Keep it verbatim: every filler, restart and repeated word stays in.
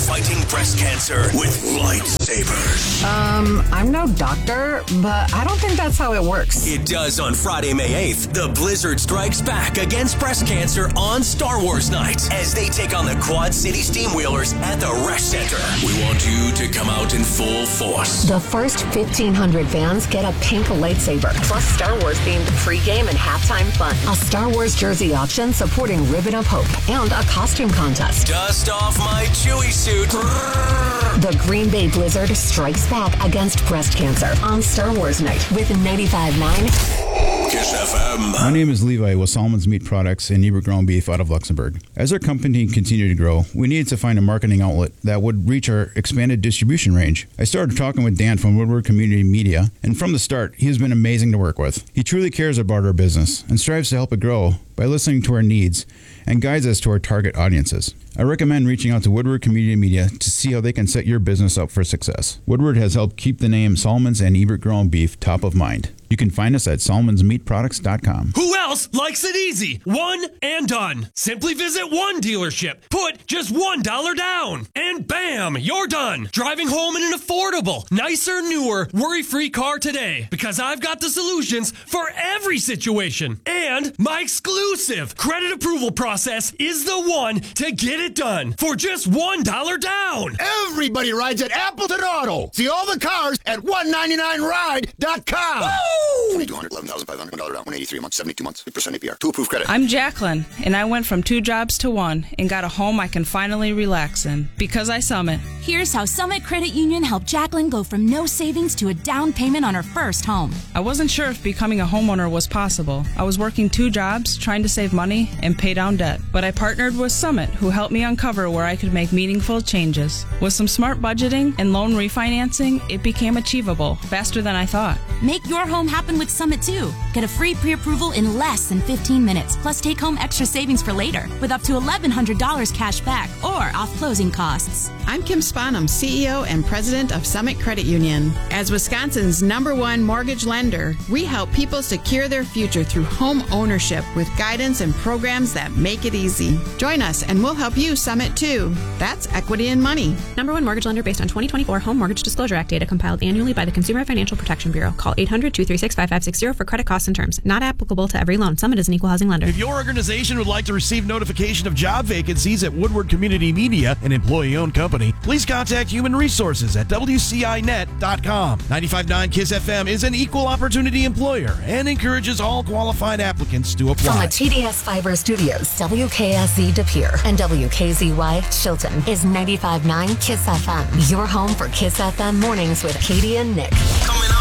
fighting breast cancer with lightsabers. Um, I'm no doctor, but I don't think that's how it works. It does on Friday, May eighth. The Blizzard strikes back against breast cancer on Star Wars night as they take on the Quad City Steamwheelers at the Resch Center. We want you to come out in full force. The first fifteen hundred fans get a pink lightsaber, plus Star Wars themed pregame and halftime fun, a Star Wars jersey auction supporting Ribbon of Hope, and a costume contest. Dust off my Chewie suit. The Green Bay Blizzard strikes back against breast cancer on Star Wars night with ninety-five point nine Kiss F M. My name is Levi with Solomon's Meat Products and Hebrew Ground Beef out of Luxembourg. As our company continued to grow, we needed to find a marketing outlet that would reach our expanded distribution range. I started talking with Dan from Woodward Community Media, and from the start, he has been amazing to work with. He truly cares about our business and strives to help it grow by listening to our needs and guides us to our target audiences. I recommend reaching out to Woodward Community Media to see how they can set your business up for success. Woodward has helped keep the name Solomon's and Ebert Grown Beef top of mind. You can find us at solomons meat products dot com. Who else likes it easy? One and done. Simply visit one dealership. Put just one dollar down. And bam, you're done. Driving home in an affordable, nicer, newer, worry-free car today. Because I've got the solutions for every situation. And my exclusive credit approval process is the one to get it done. For just one dollar down. Everybody rides at Appleton Auto. See all the cars at one ninety-nine ride dot com. Woo! twenty-two hundred, eleven thousand five hundred, one dollar down, one eighty-three a month, seventy-two months, three percent A P R, two approved credit. I'm Jacqueline, and I went from two jobs to one and got a home I can finally relax in because I Summit. Here's how Summit Credit Union helped Jacqueline go from no savings to a down payment on her first home. I wasn't sure if becoming a homeowner was possible. I was working two jobs, trying to save money and pay down debt. But I partnered with Summit, who helped me uncover where I could make meaningful changes. With some smart budgeting and loan refinancing, it became achievable faster than I thought. Make your home happen with Summit too. Get a free pre-approval in less than fifteen minutes, plus take home extra savings for later with up to eleven hundred dollars cash back or off closing costs. I'm Kim Sponham, C E O and President of Summit Credit Union. As Wisconsin's number one mortgage lender, we help people secure their future through home ownership with guidance and programs that make it easy. Join us and we'll help you Summit too. That's equity in money. Number one mortgage lender based on twenty twenty-four Home Mortgage Disclosure Act data compiled annually by the Consumer Financial Protection Bureau. Call eight hundred, two three six, five five six zero for credit costs and terms. Not applicable to every loan. Summit is an equal housing lender. If your organization would like to receive notification of job vacancies at Woodward Community Media, an employee-owned company, please contact Human Resources at W C I net dot com. ninety-five point nine Kiss F M is an equal opportunity employer and encourages all qualified applicants to apply. From the T D S Fiber Studios, W K S Z De Pere and W K Z Y Chilton is ninety-five point nine Kiss F M. Your home for Kiss F M mornings with Katie and Nick. Come